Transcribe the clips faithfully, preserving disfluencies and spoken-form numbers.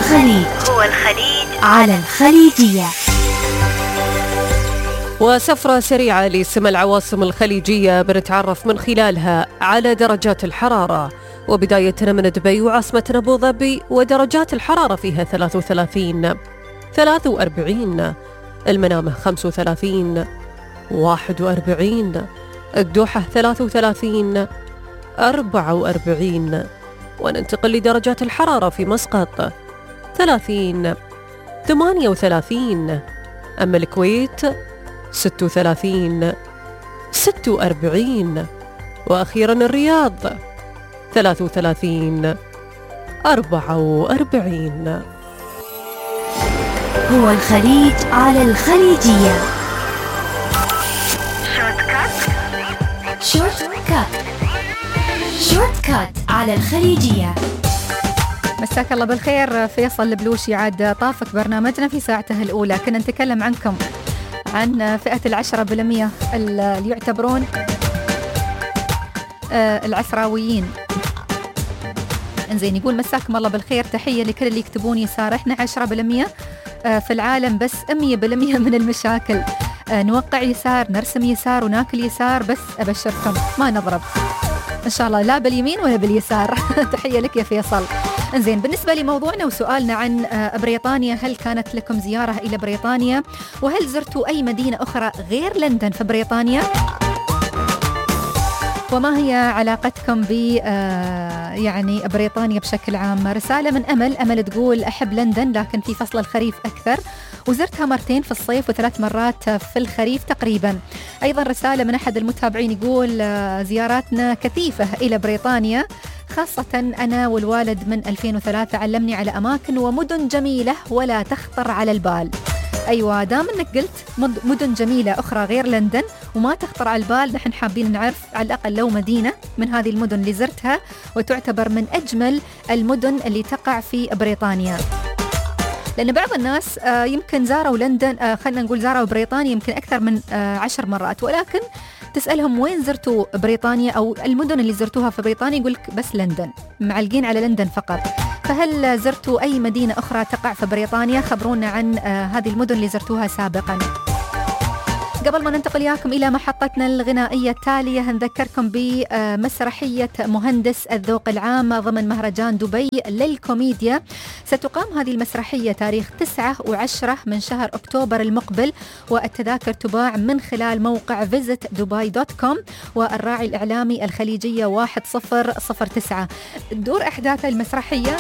الخليج هو الخليج على الخليجية. وسفرة سريعة لسمى العواصم الخليجية بنتعرف من خلالها على درجات الحرارة، وبدايتنا من دبي وعاصمتنا أبو ظبي، ودرجات الحرارة فيها ثلاثة وثلاثين، ثلاثة وأربعين، المنامة خمسة وثلاثين، واحد وأربعين، الدوحة ثلاثة وثلاثين، أربعة وأربعين. وننتقل لدرجات الحرارة في مسقط ثلاثين، ثمانية وثلاثين، أما الكويت ستة وثلاثين، ستة وأربعين، وأخيرا الرياض ثلاثة وثلاثين، أربعة وأربعين. هو الخليج على الخليجية. شورت كات شورت كات شورت كات على الخليجية. مساك الله بالخير. فيصل البلوشي عاد طافك برنامجنا في ساعته الأولى. كنا نتكلم عنكم عن فئة العشرة بالمية اللي يعتبرون العسراويين. انزين، يقول مساكم الله بالخير، تحية لكل اللي يكتبون يسار. احنا عشرة بالمية في العالم، بس مية بالمية من المشاكل نوقع يسار، نرسم يسار، وناكل يسار، بس أبشركم ما نضرب إن شاء الله لا باليمين ولا باليسار. تحية لك يا فيصل. انزين، بالنسبة لموضوعنا وسؤالنا عن بريطانيا، هل كانت لكم زيارة إلى بريطانيا؟ وهل زرتوا أي مدينة أخرى غير لندن في بريطانيا؟ وما هي علاقتكم ب يعني بريطانيا بشكل عام؟ رسالة من أمل. أمل تقول أحب لندن لكن في فصل الخريف أكثر، وزرتها مرتين في الصيف وثلاث مرات في الخريف تقريبا. أيضا رسالة من أحد المتابعين يقول زياراتنا كثيفة إلى بريطانيا، خاصة أنا والوالد من ألفين وثلاثة علمني على أماكن ومدن جميلة ولا تخطر على البال. أيوة، دام أنك قلت مدن جميلة أخرى غير لندن وما تخطر على البال، نحن حابين نعرف على الأقل لو مدينة من هذه المدن اللي زرتها وتعتبر من أجمل المدن اللي تقع في بريطانيا. لأن بعض الناس يمكن زاروا لندن، خلنا نقول زاروا بريطانيا يمكن أكثر من عشر مرات، ولكن تسألهم وين زرتوا بريطانيا أو المدن اللي زرتوها في بريطانيا، يقولك بس لندن، معلقين على لندن فقط. فهل زرتوا أي مدينة أخرى تقع في بريطانيا؟ خبرونا عن هذه المدن اللي زرتوها سابقا. قبل ما ننتقل إياكم إلى محطتنا الغنائية التالية، هنذكركم بمسرحية مهندس الذوق العام ضمن مهرجان دبي للكوميديا. ستقام هذه المسرحية تاريخ تسعة وعشرة من شهر أكتوبر المقبل، والتذاكر تباع من خلال موقع فيزت دبي دوت كوم والراعي الإعلامي الخليجية واحد صفر صفر تسعة. دور أحداث المسرحية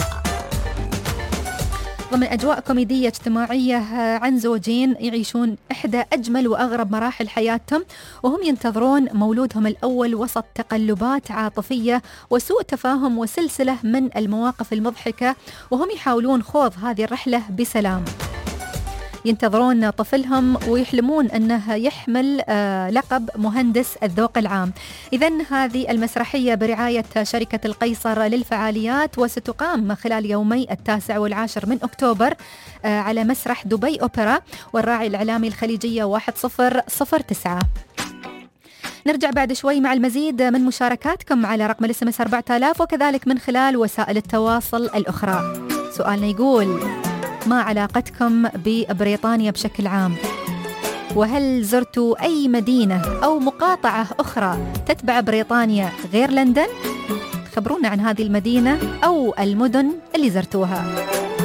ضمن أجواء كوميدية اجتماعية عن زوجين يعيشون إحدى أجمل وأغرب مراحل حياتهم، وهم ينتظرون مولودهم الأول وسط تقلبات عاطفية وسوء تفاهم وسلسلة من المواقف المضحكة، وهم يحاولون خوض هذه الرحلة بسلام. ينتظرون طفلهم ويحلمون أنه يحمل آه لقب مهندس الذوق العام. إذن هذه المسرحية برعاية شركة القيصر للفعاليات، وستقام خلال يومي التاسع والعاشر من أكتوبر آه على مسرح دبي أوبرا، والراعي الإعلامي الخليجية واحد صفر صفر تسعة. نرجع بعد شوي مع المزيد من مشاركاتكم على رقم الاس ام اس أربعة آلاف، وكذلك من خلال وسائل التواصل الأخرى. سؤالنا يقول: ما علاقتكم ببريطانيا بشكل عام؟ وهل زرتوا أي مدينة أو مقاطعة أخرى تتبع بريطانيا غير لندن؟ خبرونا عن هذه المدينة أو المدن اللي زرتوها.